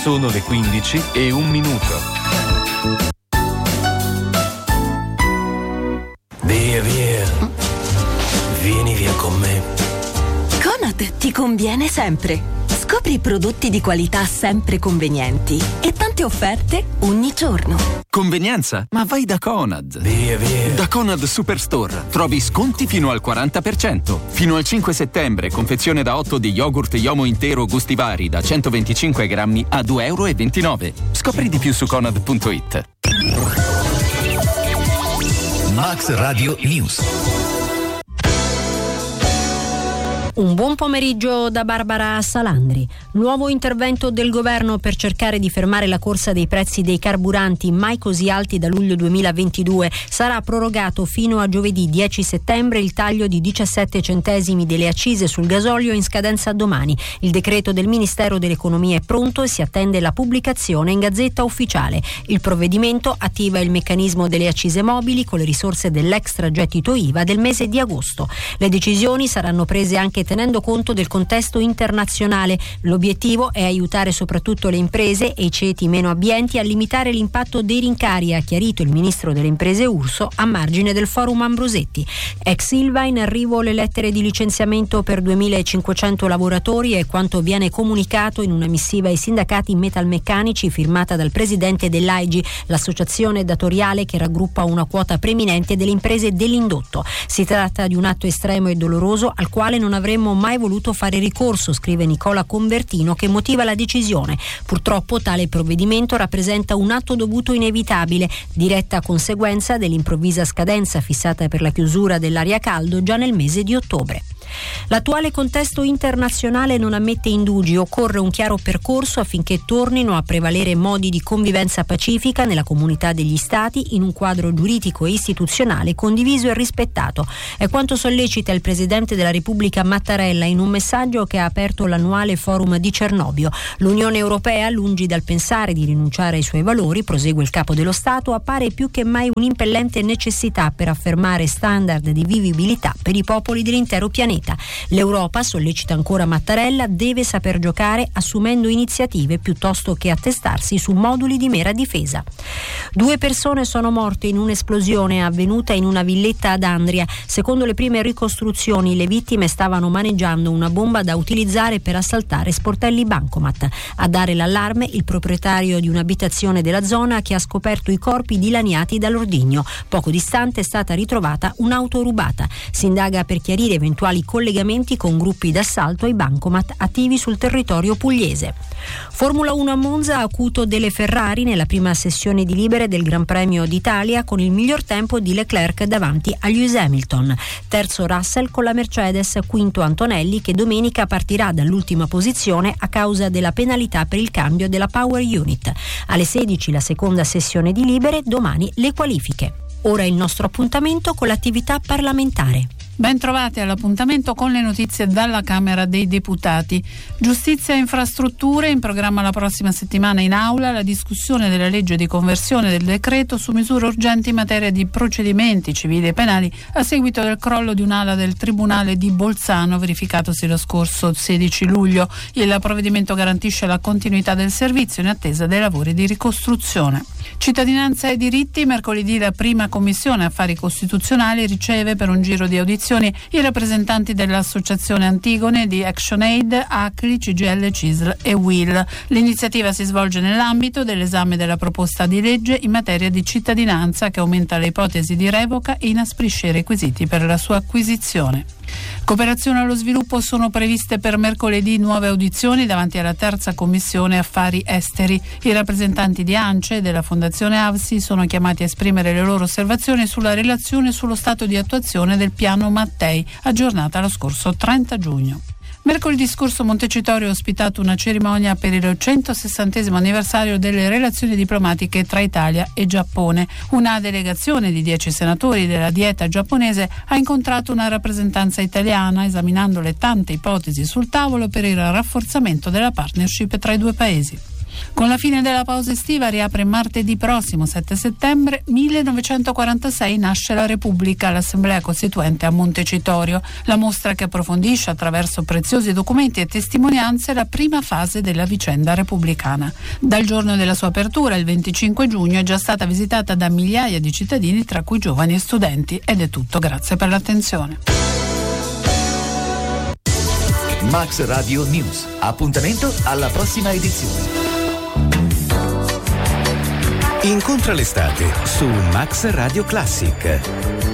Sono le 15:01. Via, via. Vieni via con me. Conad ti conviene sempre. Scopri prodotti di qualità sempre convenienti e tante offerte ogni giorno. Convenienza? Ma vai da Conad. Via, via. Da Conad Superstore trovi sconti fino al 40%. Fino al 5 settembre, confezione da 8 di yogurt Yomo intero gusti vari da 125 grammi a €2,29. Scopri di più su conad.it. Max Radio News. Un buon pomeriggio da Barbara Salandri. Nuovo intervento del governo per cercare di fermare la corsa dei prezzi dei carburanti mai così alti da luglio 2022. Sarà prorogato fino a giovedì 10 settembre il taglio di 17 centesimi delle accise sul gasolio in scadenza domani. Il decreto del Ministero dell'Economia è pronto e si attende la pubblicazione in Gazzetta Ufficiale. Il provvedimento attiva il meccanismo delle accise mobili con le risorse dell'extragettito IVA del mese di agosto. Le decisioni saranno prese anche tenendo conto del contesto internazionale. L'obiettivo è aiutare soprattutto le imprese e i ceti meno abbienti a limitare l'impatto dei rincari, ha chiarito il ministro delle imprese Urso a margine del forum Ambrosetti. Ex Ilva in arrivo le lettere di licenziamento per 2.500 lavoratori è quanto viene comunicato in una missiva ai sindacati metalmeccanici firmata dal presidente dell'AIGI, l'associazione datoriale che raggruppa una quota preminente delle imprese dell'indotto. Si tratta di un atto estremo e doloroso al quale non avremmo mai voluto fare ricorso, scrive Nicola Convertino, che motiva la decisione. Purtroppo tale provvedimento rappresenta un atto dovuto inevitabile, diretta conseguenza dell'improvvisa scadenza fissata per la chiusura dell'area caldo già nel mese di ottobre. L'attuale contesto internazionale non ammette indugi, occorre un chiaro percorso affinché tornino a prevalere modi di convivenza pacifica nella comunità degli Stati in un quadro giuridico e istituzionale condiviso e rispettato. È quanto sollecita il Presidente della Repubblica Mattarella in un messaggio che ha aperto l'annuale forum di Cernobbio. L'Unione Europea, lungi dal pensare di rinunciare ai suoi valori, prosegue il Capo dello Stato, appare più che mai un'impellente necessità per affermare standard di vivibilità per i popoli dell'intero pianeta. L'Europa, sollecita ancora Mattarella, deve saper giocare assumendo iniziative piuttosto che attestarsi su moduli di mera difesa. 2 persone sono morte in un'esplosione avvenuta in una villetta ad Andria. Secondo le prime ricostruzioni, le vittime stavano maneggiando una bomba da utilizzare per assaltare sportelli bancomat. A dare l'allarme il proprietario di un'abitazione della zona che ha scoperto i corpi dilaniati dall'ordigno. Poco distante è stata ritrovata un'auto rubata. Si indaga per chiarire eventuali collegamenti con gruppi d'assalto ai bancomat attivi sul territorio pugliese. Formula 1 a Monza, acuto delle Ferrari nella prima sessione di libere del Gran Premio d'Italia con il miglior tempo di Leclerc davanti a Lewis Hamilton. Terzo Russell con la Mercedes, quinto Antonelli che domenica partirà dall'ultima posizione a causa della penalità per il cambio della Power Unit. Alle 16 la seconda sessione di libere, domani le qualifiche. Ora il nostro appuntamento con l'attività parlamentare. Ben trovati all'appuntamento con le notizie dalla Camera dei Deputati. Giustizia e infrastrutture, in programma la prossima settimana in aula la discussione della legge di conversione del decreto su misure urgenti in materia di procedimenti civili e penali a seguito del crollo di un'ala del Tribunale di Bolzano verificatosi lo scorso 16 luglio. Il provvedimento garantisce la continuità del servizio in attesa dei lavori di ricostruzione. Cittadinanza e diritti, mercoledì la prima commissione affari costituzionali riceve per un giro di audizioni i rappresentanti dell'Associazione Antigone, di ActionAid, ACLI, CGIL, CISL e UIL. L'iniziativa si svolge nell'ambito dell'esame della proposta di legge in materia di cittadinanza che aumenta le ipotesi di revoca e inasprisce i requisiti per la sua acquisizione. Cooperazione allo sviluppo, sono previste per mercoledì nuove audizioni davanti alla terza commissione affari esteri. I rappresentanti di ANCE e della Fondazione AVSI sono chiamati a esprimere le loro osservazioni sulla relazione sullo stato di attuazione del piano Mattei, aggiornata lo scorso 30 giugno. Mercoledì scorso Montecitorio ha ospitato una cerimonia per il 160° anniversario delle relazioni diplomatiche tra Italia e Giappone. Una delegazione di 10 senatori della Dieta giapponese ha incontrato una rappresentanza italiana, esaminando le tante ipotesi sul tavolo per il rafforzamento della partnership tra i due paesi. Con la fine della pausa estiva riapre martedì prossimo 7 settembre 1946 nasce la Repubblica, l'Assemblea Costituente a Montecitorio, la mostra che approfondisce attraverso preziosi documenti e testimonianze la prima fase della vicenda repubblicana. Dal giorno della sua apertura, il 25 giugno, è già stata visitata da migliaia di cittadini, tra cui giovani e studenti. Ed è tutto, grazie per l'attenzione. Max Radio News. Appuntamento alla prossima edizione. Incontra l'estate su Max Radio Classic.